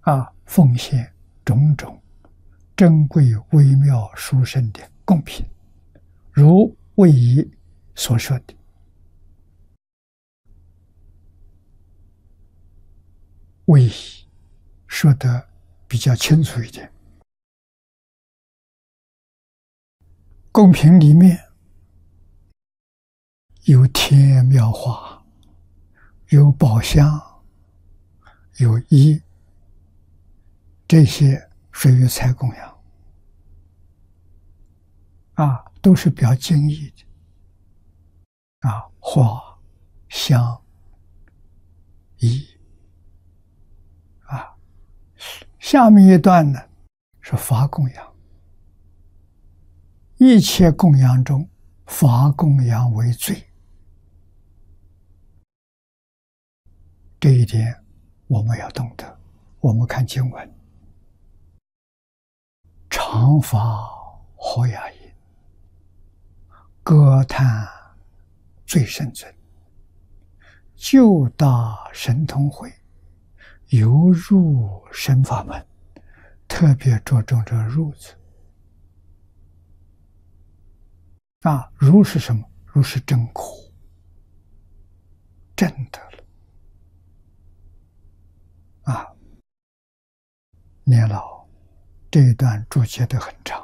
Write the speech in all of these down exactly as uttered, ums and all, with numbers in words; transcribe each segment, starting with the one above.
啊，奉献种种珍贵微妙殊胜的贡品，如为仪所说的。为仪说得比较清楚一点，贡品里面有天妙花，有宝香，有衣，这些属于财供养啊，都是比较精义的啊，花、香、衣啊。下面一段呢是法供养，一切供养中，法供养为最。这一点我们要懂得。我们看经文，常法何雅音，歌叹最深尊，究大神通会，犹入神法门，特别着重这入字啊。如是什么？如是真苦，真的了啊。年老这一段注解得很长，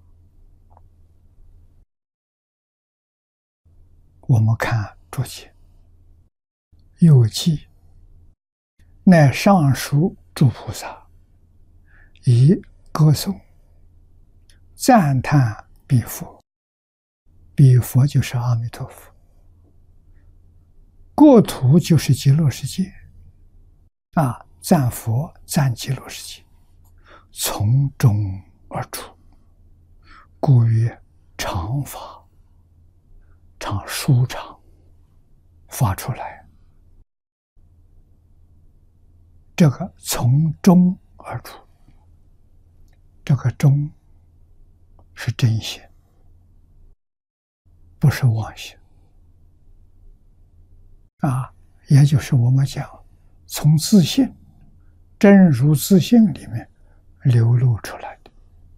我们看注解。又记乃上书诸菩萨，以歌颂赞叹彼佛，彼佛就是阿弥陀佛，国土就是极乐世界啊，赞佛赞极乐世界，从中而出，故曰常法，常舒畅发出来。这个从中而出，这个中是真心，不是妄心啊，也就是我们讲从自信真如自性里面流露出来的。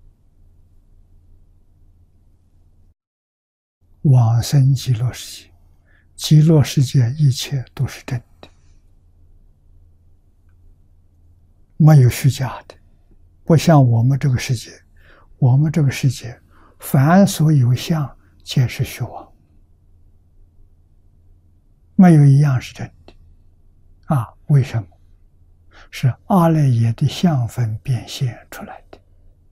往生极乐世界，极乐世界一切都是真的，没有虚假的，不像我们这个世界，我们这个世界凡所有相皆是虚妄，没有一样是真的啊。为什么？是阿赖耶的相分变现出来的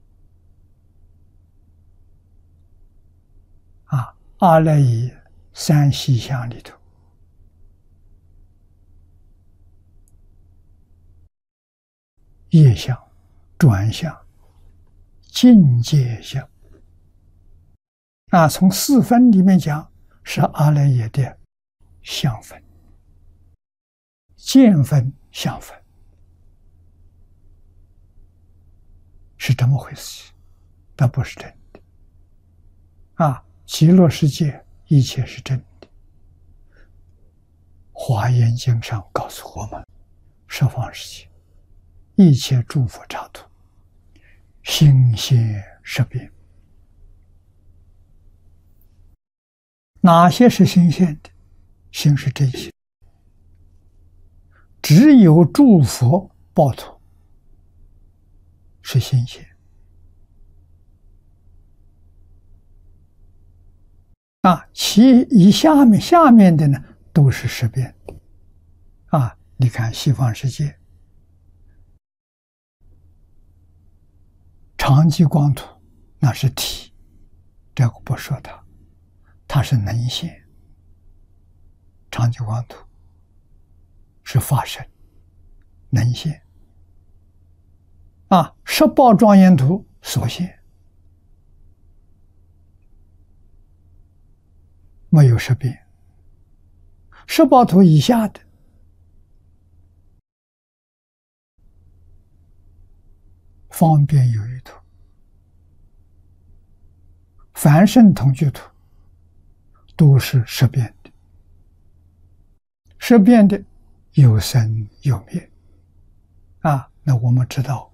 啊。阿赖耶三细相里头，业相、转相、境界相啊，从四分里面讲是阿赖耶的相分、见分、相分，是这么回事，但不是真的啊。极乐世界一切是真的。华严经上告诉我们，十方世界一切诸佛刹土，心现识变。哪些是心现的？心是真心，只有诸佛报土是心现啊，其以下面下面的呢都是识变的啊。你看西方世界常寂光土，那是体，这个不说它，它是能现。常寂光土是法身，能现啊。十宝庄严土所现，没有识变。十宝图以下的方便有余图、凡圣同居图都是识变的，识变的有生有灭啊。 那我们知道，